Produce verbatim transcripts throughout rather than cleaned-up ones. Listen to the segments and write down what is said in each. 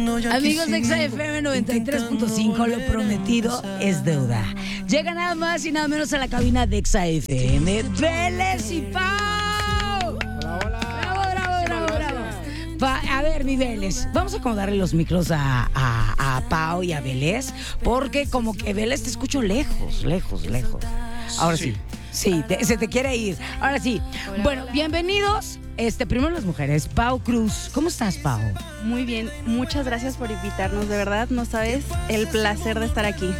Amigos de Exa F M noventa y tres punto cinco, lo prometido es deuda. Llega nada más y nada menos a la cabina de Exa F M, Vélez y Pau. Hola, hola. Bravo, bravo, bravo, bravo. Pa, a ver, mi Vélez, vamos a acomodarle los micros a, a, a Pau y a Vélez, porque como que Vélez te escucho lejos, lejos, lejos. Ahora sí, sí, sí te, se te quiere ir. Ahora sí. Hola, bueno, hola. bienvenidos. Este, primero las mujeres. Pau Cruz, ¿cómo estás, Pau? Muy bien, muchas gracias por invitarnos, de verdad, no sabes el placer de estar aquí.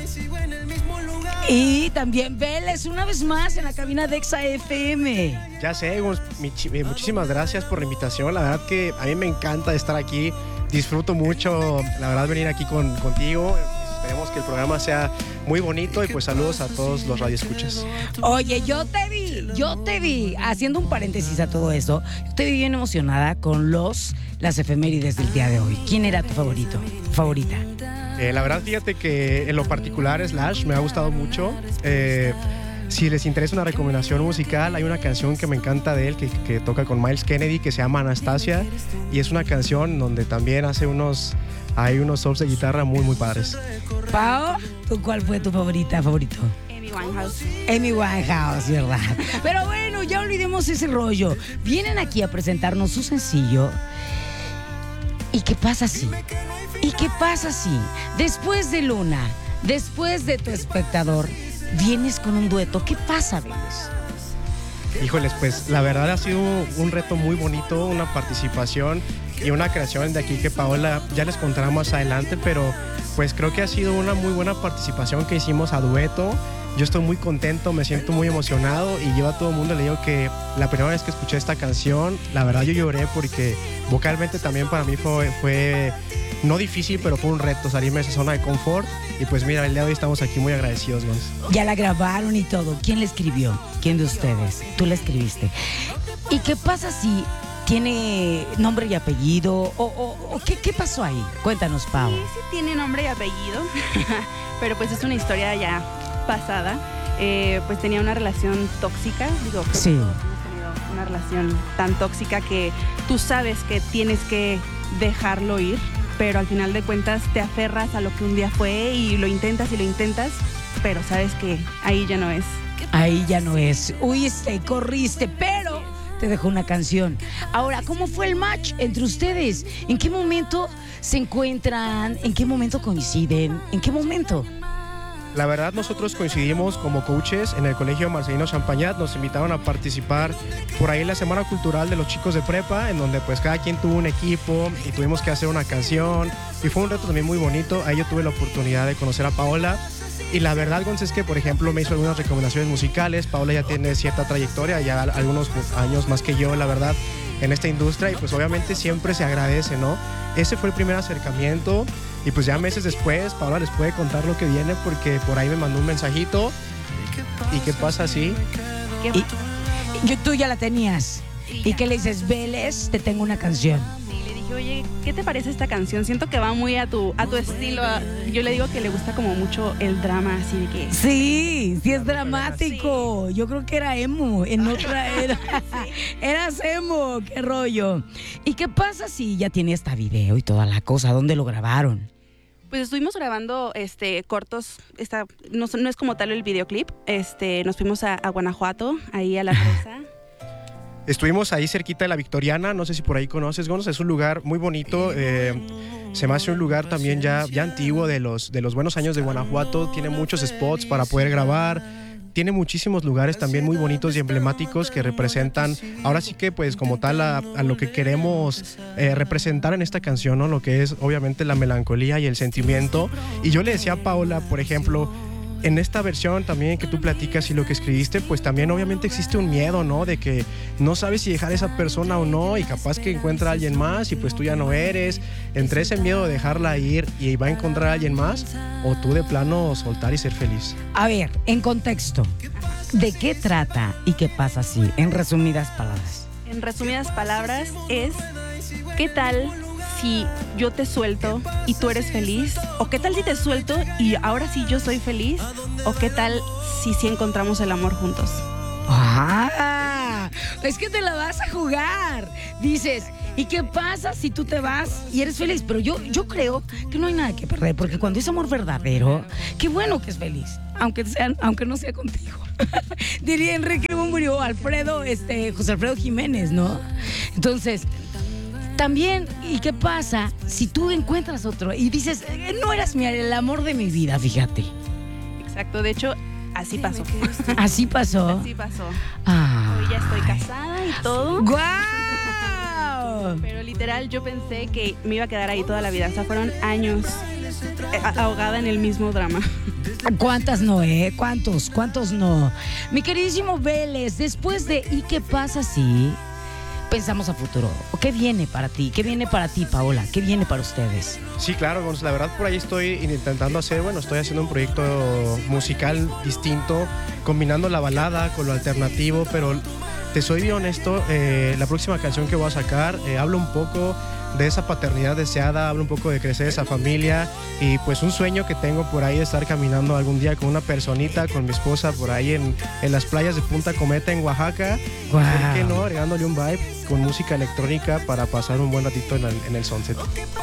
Y también Vélez, una vez más en la cabina de Exa F M. Ya sé, Gus, muchísimas gracias por la invitación. La verdad que a mí me encanta estar aquí. Disfruto mucho, la verdad, venir aquí con, contigo. Esperemos que el programa sea muy bonito y pues saludos a todos los radioescuchas. Oye, yo te vi, yo te vi, haciendo un paréntesis a todo eso, yo te vi bien emocionada con los, las efemérides del día de hoy. ¿Quién era tu favorito, favorita? Eh, la verdad, fíjate que en lo particular Slash me ha gustado mucho. Eh, si les interesa una recomendación musical, hay una canción que me encanta de él que, que toca con Miles Kennedy que se llama Anastasia y es una canción donde también hace unos, hay unos solos de guitarra muy muy padres. Pau, ¿tú cuál fue tu favorita, favorito? Amy Winehouse. Amy Winehouse, ¿verdad? Pero bueno, ya olvidemos ese rollo. Vienen aquí a presentarnos su sencillo. ¿Y qué pasa si? ¿Y qué pasa si después de Luna, después de Tu Espectador, vienes con un dueto? ¿Qué pasa, Vélez? Híjoles, pues la verdad ha sido un reto muy bonito, una participación y una creación de aquí que Paola ya les contará más adelante, pero pues creo que ha sido una muy buena participación que hicimos a dueto. Yo estoy muy contento, me siento muy emocionado y yo a todo el mundo le digo que la primera vez que escuché esta canción, la verdad yo lloré porque vocalmente también para mí fue, fue no difícil, pero fue un reto salirme de esa zona de confort y pues mira, el día de hoy estamos aquí muy agradecidos, Gonz. Ya la grabaron y todo. ¿Quién la escribió? ¿Quién de ustedes? Tú la escribiste. ¿Y qué pasa si tiene nombre y apellido? ¿O, o, o ¿qué, qué pasó ahí? Cuéntanos, Pau. Sí, sí tiene nombre y apellido, pero pues es una historia ya pasada. Eh, pues tenía una relación tóxica, digo, Sí. hemos tenido una relación tan tóxica que tú sabes que tienes que dejarlo ir, pero al final de cuentas te aferras a lo que un día fue y lo intentas y lo intentas, pero sabes que ahí ya no es. Ahí ya no es. Huiste, corriste, pero te dejó una canción. Ahora, ¿cómo fue el match entre ustedes? ¿En qué momento se encuentran? ¿En qué momento coinciden? ¿En qué momento? La verdad, nosotros coincidimos como coaches en el Colegio Marcelino Champagnat. Nos invitaron a participar por ahí en la Semana Cultural de los chicos de prepa, en donde pues cada quien tuvo un equipo y tuvimos que hacer una canción. Y fue un reto también muy bonito. Ahí yo tuve la oportunidad de conocer a Paola. Y la verdad, Gonz, es que, por ejemplo, me hizo algunas recomendaciones musicales. Paola ya tiene cierta trayectoria, ya algunos años más que yo, la verdad, en esta industria. Y pues obviamente siempre se agradece, ¿no? Ese fue el primer acercamiento. Y pues ya meses después, Paola les puede contar lo que viene porque por ahí me mandó un mensajito. ¿Y qué pasa así? ¿Qué Y, y tú ya la tenías. Sí, ¿Y ya. qué le dices? Vélez, te tengo una canción. Sí, le dije, oye, ¿qué te parece esta canción? Siento que va muy a tu, a tu estilo. Yo le digo que le gusta como mucho el drama, así de que... Sí, sí es dramático. Yo creo que era emo, en otra era. Eras emo, qué rollo. ¿Y qué pasa si ya tiene esta video y toda la cosa? ¿Dónde lo grabaron? Pues estuvimos grabando este cortos, esta, no, no es como tal el videoclip, este, nos fuimos a, a Guanajuato, ahí a la presa. Estuvimos ahí cerquita de la Victoriana, no sé si por ahí conoces, Gonz, es un lugar muy bonito, eh, se me hace un lugar también ya, ya antiguo de los, de los buenos años de Guanajuato, tiene muchos spots para poder grabar, tiene muchísimos lugares también muy bonitos y emblemáticos que representan, ahora sí que pues como tal a, a lo que queremos eh, representar en esta canción, ¿no? Lo que es obviamente la melancolía y el sentimiento. Y yo le decía a Paola, por ejemplo, en esta versión también que tú platicas y lo que escribiste, pues también obviamente existe un miedo, ¿no? De que no sabes si dejar a esa persona o no y capaz que encuentra a alguien más y pues tú ya no eres. Entre ese miedo de dejarla ir y va a encontrar a alguien más o tú de plano soltar y ser feliz. A ver, en contexto, ¿de qué trata y qué pasa así? En resumidas palabras. En resumidas palabras es, ¿qué tal si yo te suelto y tú eres feliz? ¿O qué tal si te suelto y ahora sí yo soy feliz? ¿O qué tal si sí encontramos el amor juntos? ¡Ah! Es que te la vas a jugar. Dices, ¿Y qué pasa si tú te vas y eres feliz? Pero yo, yo creo que no hay nada que perder, porque cuando es amor verdadero, qué bueno que es feliz, aunque, sean, aunque no sea contigo. Diría Enrique Bunbury o Alfredo, este, José Alfredo Jiménez, ¿no? Entonces, también, ¿y qué pasa si tú encuentras otro y dices, no eras mi, el amor de mi vida, fíjate? Exacto, de hecho, así pasó. ¿Así pasó? Así pasó. Ah. Hoy ya estoy casada y todo. ¡Guau! Pero literal, yo pensé que me iba a quedar ahí toda la vida. O sea, fueron años eh, ahogada en el mismo drama. ¿Cuántas no, eh? ¿Cuántos? ¿Cuántos no? Mi queridísimo Vélez, después de ¿y qué pasa si pensamos a futuro? ¿Qué viene para ti? ¿Qué viene para ti, Paola? ¿Qué viene para ustedes? Sí, claro, Gonz, la verdad por ahí estoy intentando hacer, bueno, estoy haciendo un proyecto musical distinto, combinando la balada con lo alternativo, pero te soy bien honesto, eh, la próxima canción que voy a sacar eh, habla un poco de esa paternidad deseada, habla un poco de crecer esa familia y pues un sueño que tengo por ahí de estar caminando algún día con una personita, con mi esposa por ahí en, en las playas de Punta Cometa en Oaxaca. Wow. ¿Por qué no? Agregándole un vibe con música electrónica para pasar un buen ratito en el, en el sunset.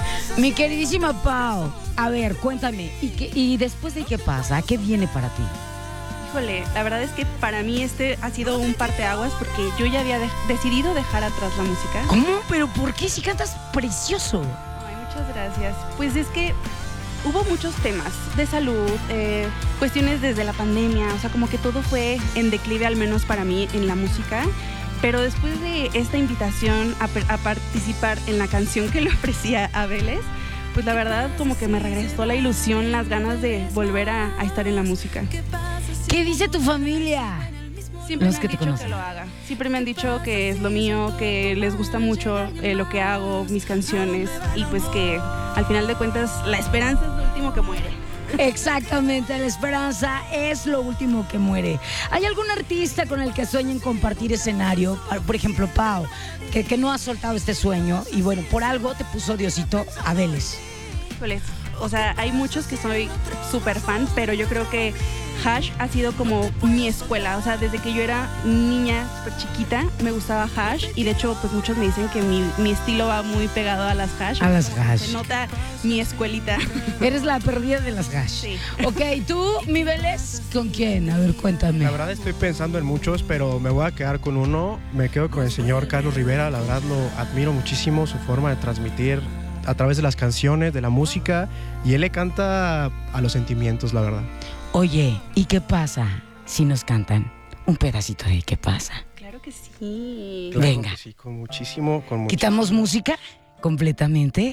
Mi queridísima Pau, a ver, cuéntame, ¿y, qué, y después de qué pasa? ¿Qué viene para ti? Híjole, la verdad es que para mí este ha sido un parteaguas porque yo ya había de- decidido dejar atrás la música. ¿Cómo? ¿Pero por qué si cantas precioso? Ay, muchas gracias. Pues es que hubo muchos temas de salud, eh, cuestiones desde la pandemia, o sea, como que todo fue en declive, al menos para mí, en la música. Pero después de esta invitación a, per- a participar en la canción que le ofrecía a Vélez, pues la verdad como que me regresó la ilusión, las ganas de volver a, a estar en la música. ¿Qué dice tu familia? Siempre Los me que han te dicho conocen. que lo haga. Siempre me han dicho que es lo mío, que les gusta mucho eh, lo que hago, mis canciones y pues que al final de cuentas la esperanza es lo último que muere. Exactamente, la esperanza es lo último que muere. ¿Hay algún artista con el que sueñen compartir escenario? Por ejemplo, Pau, que, que no ha soltado este sueño y bueno, por algo te puso Diosito a Vélez. Híjoles, o sea, hay muchos que soy súper fan, pero yo creo que Hash ha sido como mi escuela. O sea, desde que yo era niña súper chiquita, me gustaba Hash y de hecho, pues muchos me dicen que mi, mi estilo va muy pegado a las Hash. A las Hash. Se nota mi escuelita. Eres la perdida de las hash. Sí. Ok, ¿tú, mi Vélez? ¿Con quién? A ver, cuéntame. La verdad estoy pensando en muchos, pero me voy a quedar con uno. Me quedo con el señor Carlos Rivera. La verdad lo admiro muchísimo, su forma de transmitir a través de las canciones, de la música. Y él le canta a los sentimientos, la verdad. Oye, ¿y qué pasa si nos cantan un pedacito de qué pasa? Claro que sí. Claro Venga. que sí, con muchísimo, con muchísimo. Quitamos música completamente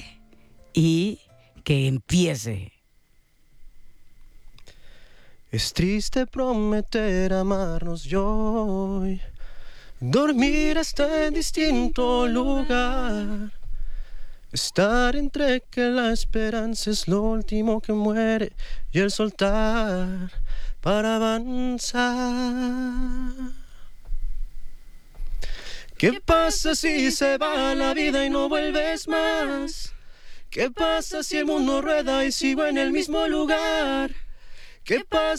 y que empiece. Es triste prometer amarnos yo hoy, dormir hasta en distinto lugar, estar entre que la esperanza es lo último que muere y el soltar para avanzar. ¿Qué pasa si se va la vida y no vuelves más? ¿Qué pasa si el mundo rueda y sigo en el mismo lugar? ¿Qué pasa?